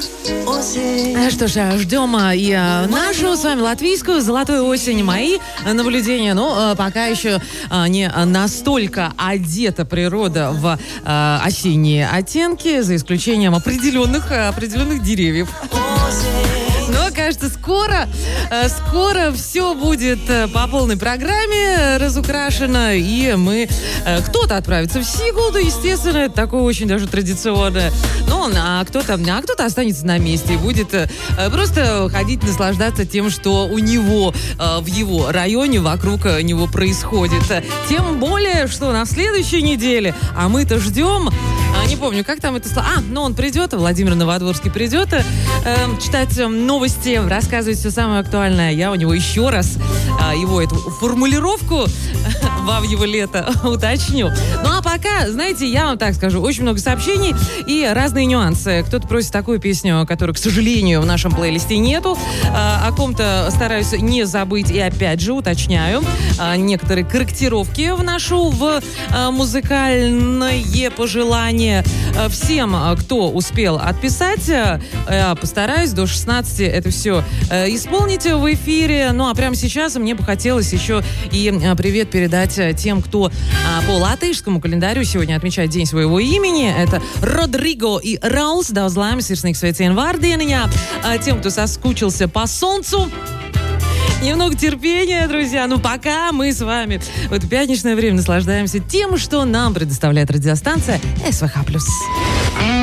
Что ж, ждем и нашу с вами латвийскую «Золотую осень». Мои наблюдения, пока еще не настолько одета природа в осенние оттенки, за исключением определенных деревьев. Но, кажется, скоро все будет по полной программе разукрашено, и кто-то отправится в Сигулду, естественно, это такое очень даже традиционное, а кто-то останется на месте и будет просто ходить, наслаждаться тем, что у него в его районе, вокруг него происходит. Тем более, что на следующей неделе, а мы-то ждем, не помню, как там это слово. Он придет, Владимир Новодворский придет читать новости, рассказывать все самое актуальное. Я у него еще раз его эту формулировку в его лето уточню. А пока, знаете, я вам так скажу, очень много сообщений и разные нюансы. Кто-то просит такую песню, которой, к сожалению, в нашем плейлисте нету. О ком-то стараюсь не забыть и опять же уточняю некоторые корректировки вношу в музыкальные пожелания. Всем, кто успел отписать, я постараюсь до 16 это все исполнить в эфире. А прямо сейчас мне бы хотелось еще и привет передать тем, кто по латышскому календарю сегодня отмечает день своего имени. Это Родриго и Раулс. Daudz sirsnīgs sveicienu vārdieniņā. Тем, кто соскучился по солнцу, немного терпения, друзья. Пока мы с вами в это пятничное время наслаждаемся тем, что нам предоставляет радиостанция СВХ+.